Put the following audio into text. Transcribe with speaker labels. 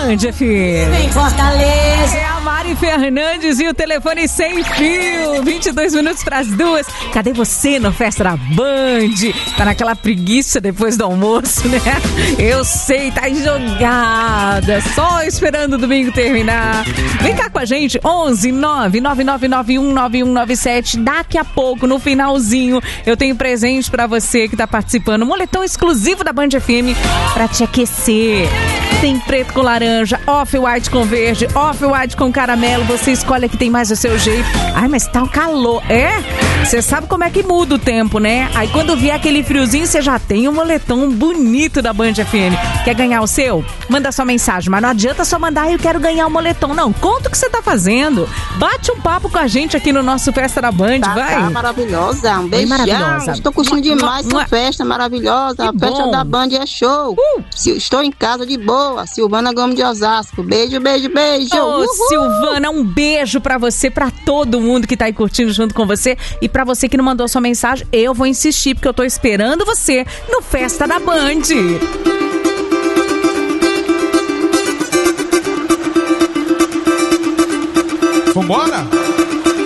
Speaker 1: Band FM.
Speaker 2: Em Fortaleza.
Speaker 1: É a Mari Fernandes e o telefone sem fio. 22 minutos para as 2. Cadê você no Festa da Band? Tá naquela preguiça depois do almoço, né? Eu sei, tá jogada. Só esperando o domingo terminar. Vem cá com a gente, 11 999919197. Daqui a pouco, no finalzinho, eu tenho presente pra você que tá participando. Um moletom exclusivo da Band FM pra te aquecer. Tem preto com laranja, off-white com verde, off-white com caramelo. Você escolhe a que tem mais o seu jeito. Ai, mas tá um calor. É? Você sabe como é que muda o tempo, né? Aí quando vier aquele friozinho, você já tem um moletom bonito da Band FM. Quer ganhar o seu? Manda sua mensagem, mas não adianta só mandar eu quero ganhar o moletom. Não, conta o que você tá fazendo. Bate um papo com a gente aqui no nosso Festa da Band, vai.
Speaker 3: Tá maravilhosa, um beijão.
Speaker 1: Maravilhosa.
Speaker 3: Estou curtindo demais essa festa maravilhosa. A festa da Band é show. Estou em casa de boa. Silvana Gomes de Osasco. Beijo, beijo, beijo.
Speaker 1: Ô, Silvana, um beijo pra você, pra todo mundo que tá aí curtindo junto com você. E pra você que não mandou sua mensagem, eu vou insistir, porque eu tô esperando você no Festa da Band.
Speaker 4: Vambora?